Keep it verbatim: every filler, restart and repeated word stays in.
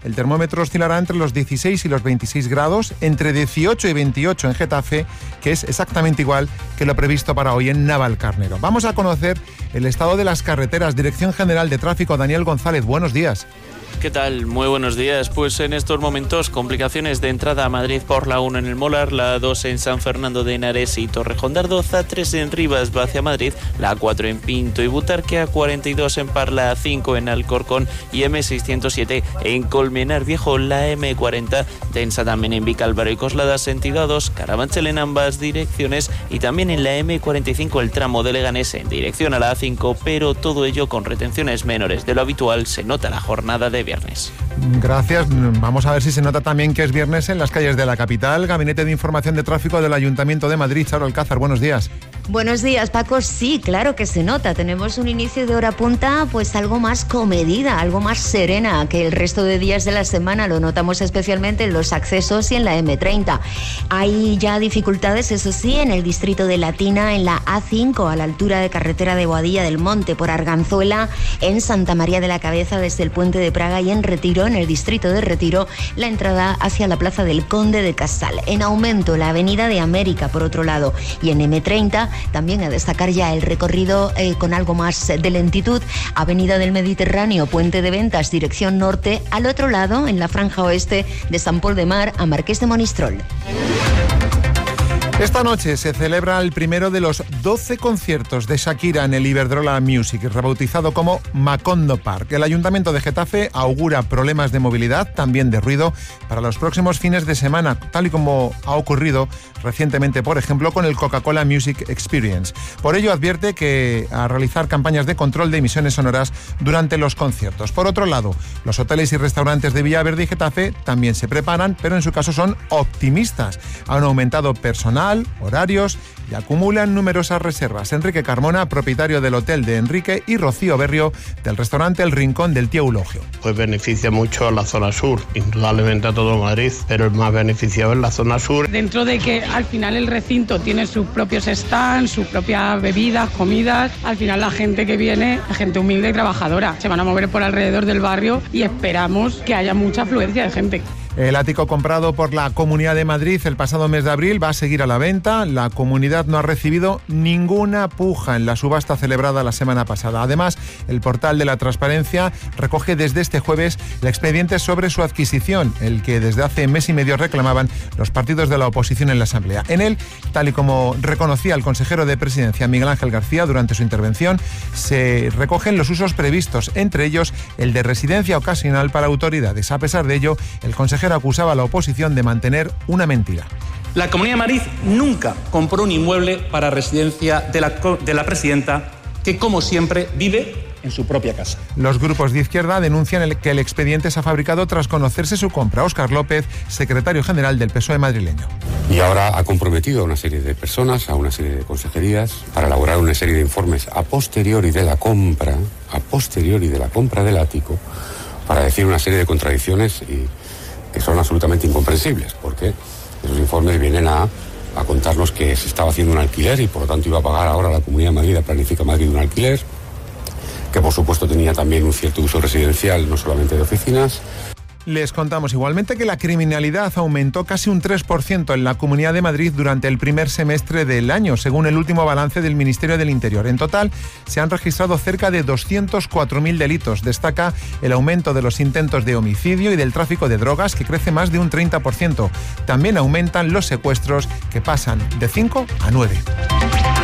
el termómetro oscilará entre los dieciséis y los veintiséis grados, entre dieciocho y veintiocho en Getafe, que es exactamente igual que lo previsto para hoy en Navalcarnero. Vamos a conocer el estado de las carreteras. Dirección General de Tráfico, Daniel González, buenos días. ¿Qué tal? Muy buenos días. Pues en estos momentos complicaciones de entrada a Madrid por la uno en el Molar, la dos en San Fernando de Henares y Torrejón de Ardoz, A tres en Rivas va hacia Madrid, la cuatro en Pinto y Butarque, A cuarenta y dos en Parla, A cinco en Alcorcón y eme seiscientos siete en Colmenar Viejo, la eme cuarenta tensa también en Vicálvaro y Coslada, sentido A dos, Carabanchel en ambas direcciones y también en la eme cuarenta y cinco el tramo de Leganés en dirección a la A cinco, pero todo ello con retenciones menores de lo habitual. Se nota la jornada de viernes. Gracias. Vamos a ver si se nota también que es viernes en las calles de la capital. Gabinete de Información de Tráfico del Ayuntamiento de Madrid. Charo Alcázar, buenos días. Buenos días, Paco. Sí, claro que se nota. Tenemos un inicio de hora punta pues algo más comedida, algo más serena que el resto de días de la semana. Lo notamos especialmente en los accesos y en la eme treinta. Hay ya dificultades, eso sí, en el distrito de Latina, en la A cinco, a la altura de carretera de Boadilla del Monte, por Arganzuela, en Santa María de la Cabeza, desde el Puente de Praga, y en Retiro, en el distrito de Retiro, la entrada hacia la Plaza del Conde de Casal. En aumento, la Avenida de América, por otro lado, y en eme treinta, también a destacar ya el recorrido eh, con algo más de lentitud, Avenida del Mediterráneo, Puente de Ventas, dirección norte, al otro lado, en la franja oeste de San Pol de Mar a Marqués de Monistrol. Esta noche se celebra el primero de los doce conciertos de Shakira en el Iberdrola Music, rebautizado como Macondo Park. El Ayuntamiento de Getafe augura problemas de movilidad, también de ruido, para los próximos fines de semana, tal y como ha ocurrido recientemente, por ejemplo, con el Coca-Cola Music Experience. Por ello, advierte que a realizar campañas de control de emisiones sonoras durante los conciertos. Por otro lado, los hoteles y restaurantes de Villaverde y Getafe también se preparan, pero en su caso son optimistas. Han aumentado personal, horarios y acumulan numerosas reservas. Enrique Carmona, propietario del Hotel de Enrique, y Rocío Berrio, del restaurante El Rincón del Tío Eulogio. Pues beneficia mucho a la zona sur, indudablemente a todo Madrid, pero el más beneficiado es la zona sur. Dentro de que al final el recinto tiene sus propios stands, sus propias bebidas, comidas, al final la gente que viene, la gente humilde y trabajadora, se van a mover por alrededor del barrio y esperamos que haya mucha afluencia de gente. El ático comprado por la Comunidad de Madrid el pasado mes de abril va a seguir a la venta. La comunidad no ha recibido ninguna puja en la subasta celebrada la semana pasada. Además, el portal de la Transparencia recoge desde este jueves el expediente sobre su adquisición, el que desde hace mes y medio reclamaban los partidos de la oposición en la Asamblea. En él, tal y como reconocía el consejero de Presidencia Miguel Ángel García durante su intervención, se recogen los usos previstos, entre ellos el de residencia ocasional para autoridades. A pesar de ello, el consejero acusaba a la oposición de mantener una mentira. La Comunidad de Madrid nunca compró un inmueble para residencia de la, de la presidenta, que como siempre vive en su propia casa. Los grupos de izquierda denuncian el, que el expediente se ha fabricado tras conocerse su compra. Óscar López, secretario general del P S O E madrileño. Y ahora ha comprometido a una serie de personas, a una serie de consejerías, para elaborar una serie de informes a posteriori de la compra, a posteriori de la compra del ático, para decir una serie de contradicciones y que son absolutamente incomprensibles, porque esos informes vienen a, a contarnos que se estaba haciendo un alquiler y por lo tanto iba a pagar ahora la Comunidad de Madrid, a Planifica Madrid, un alquiler, que por supuesto tenía también un cierto uso residencial, no solamente de oficinas. Les contamos igualmente que la criminalidad aumentó casi un tres por ciento en la Comunidad de Madrid durante el primer semestre del año, según el último balance del Ministerio del Interior. En total, se han registrado cerca de doscientos cuatro mil delitos. Destaca el aumento de los intentos de homicidio y del tráfico de drogas, que crece más de un treinta por ciento. También aumentan los secuestros, que pasan de cinco a nueve.